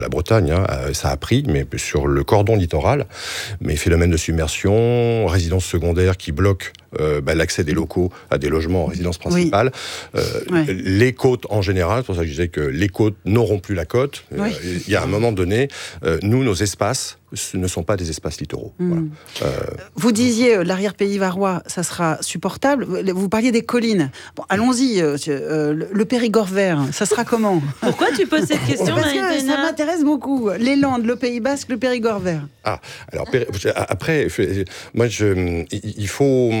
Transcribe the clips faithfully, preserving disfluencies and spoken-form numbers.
La Bretagne, hein, ça a pris, mais sur le cordon littoral, mais phénomène de submersion, résidences secondaires qui bloquent euh, bah, l'accès des locaux à des logements en résidence principale. Oui. Euh, ouais. Les côtes en général, c'est pour ça que je disais que les côtes n'auront plus la côte. Oui. Euh, il y a un moment donné, euh, nous, nos espaces, ce ne sont pas des espaces littoraux. Mmh. Voilà. Euh... Vous disiez euh, l'arrière-pays varois, ça sera supportable. Vous parliez des collines. Bon, allons-y. Euh, euh, le Périgord vert, ça sera comment? Pourquoi tu poses cette question? Parce que ça m'intéresse beaucoup. Les Landes, le Pays Basque, le Périgord vert. Ah, alors après, moi, je, il faut,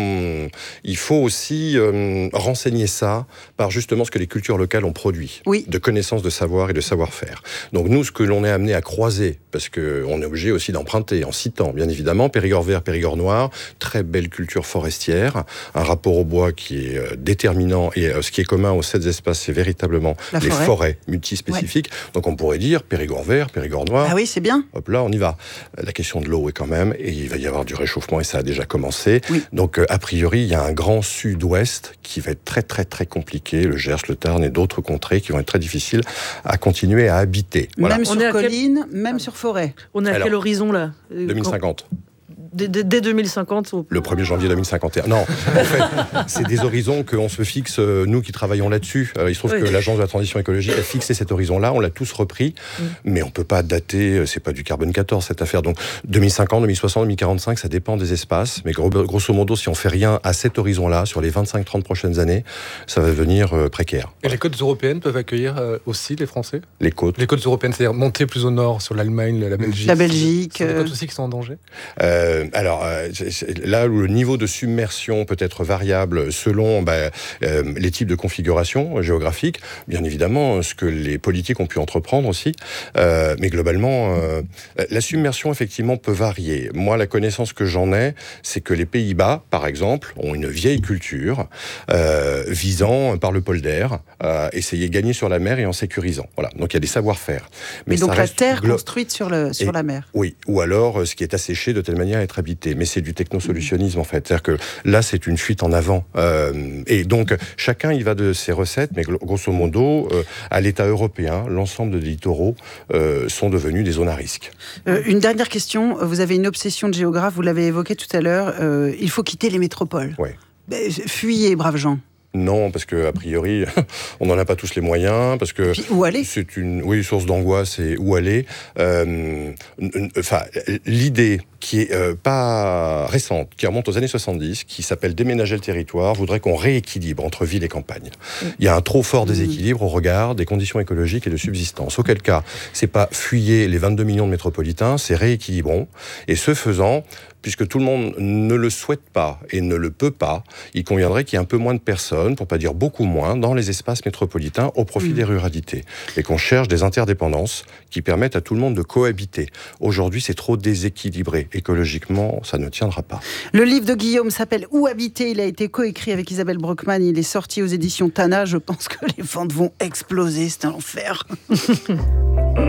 il faut aussi euh, renseigner ça par justement ce que les cultures locales ont produit, oui. de connaissances, de savoir et de savoir-faire. Donc nous, ce que l'on est amené à croiser, parce que on est obligé aussi d'emprunter, en citant, bien évidemment, Périgord vert, Périgord noir, très belle culture forestière, un rapport au bois qui est euh, déterminant, et euh, ce qui est commun aux sept espaces, c'est véritablement La les forêt, forêts multispécifiques. Ouais. Donc on pourrait dire Périgord vert, Périgord noir. Ah oui, c'est bien. Hop là, on y va. La question de l'eau est quand même, et il va y avoir du réchauffement, et ça a déjà commencé. Oui. Donc euh, a priori, il y a un grand sud-ouest qui va être très très très compliqué, le Gers, le Tarn et d'autres contrées qui vont être très difficiles à continuer à habiter. Voilà. Même on sur colline, quel... même sur forêt. On est à Alors, quel horizon là? deux mille cinquante. Dès, dès deux mille cinquante au... Le premier janvier deux mille cinquante et un. Non, en fait, c'est des horizons qu'on se fixe, nous qui travaillons là-dessus. Il se trouve oui. que l'Agence de la transition écologique a fixé cet horizon-là, on l'a tous repris, mm. mais on ne peut pas dater, c'est pas du carbone quatorze cette affaire. Donc deux mille cinquante, deux mille soixante, deux mille quarante-cinq, ça dépend des espaces, mais grosso modo, si on ne fait rien à cet horizon-là, sur les vingt-cinq trente prochaines années, ça va devenir euh, précaire. Et les côtes européennes peuvent accueillir euh, aussi les Français? Les côtes Les côtes européennes, c'est-à-dire monter plus au nord, sur l'Allemagne, la Belgique. La Belgique. C'est des côtes aussi qui sont en danger? euh, Alors, euh, là où le niveau de submersion peut être variable selon bah, euh, les types de configurations géographiques, bien évidemment, ce que les politiques ont pu entreprendre aussi, euh, mais globalement, euh, la submersion, effectivement, peut varier. Moi, la connaissance que j'en ai, c'est que les Pays-Bas, par exemple, ont une vieille culture euh, visant, par le polder, à essayer de gagner sur la mer et en sécurisant. Voilà. Donc, il y a des savoir-faire. Mais, mais donc, la terre glo- construite sur, le, sur et, la mer. Oui, ou alors, ce qui est asséché de telle manière à être habité. Mais c'est du technosolutionnisme, en fait. C'est-à-dire que là, c'est une fuite en avant. Euh, et donc, chacun y va de ses recettes, mais grosso modo, euh, à l'état européen, l'ensemble des littoraux euh, sont devenus des zones à risque. Euh, une dernière question. Vous avez une obsession de géographe, vous l'avez évoqué tout à l'heure. Euh, il faut quitter les métropoles. Oui. Ben, fuyez, braves gens. Non, parce que a priori, on n'en a pas tous les moyens, parce que puis, où aller c'est une oui source d'angoisse et où aller. Euh, enfin, l'idée qui est euh, pas récente, qui remonte aux années soixante-dix, qui s'appelle déménager le territoire, voudrait qu'on rééquilibre entre ville et campagne. Il y a un trop fort déséquilibre au regard des conditions écologiques et de subsistance. Auquel cas, c'est pas fuyer les vingt-deux millions de métropolitains, c'est rééquilibrons. Et ce faisant, puisque tout le monde ne le souhaite pas et ne le peut pas, il conviendrait qu'il y ait un peu moins de personnes, pour pas dire beaucoup moins, dans les espaces métropolitains au profit mmh. des ruralités. Et qu'on cherche des interdépendances qui permettent à tout le monde de cohabiter. Aujourd'hui, c'est trop déséquilibré. Écologiquement, ça ne tiendra pas. Le livre de Guillaume s'appelle « Où habiter ?» Il a été coécrit avec Isabelle Brockman. Il est sorti aux éditions Tana. Je pense que les ventes vont exploser. C'est un enfer.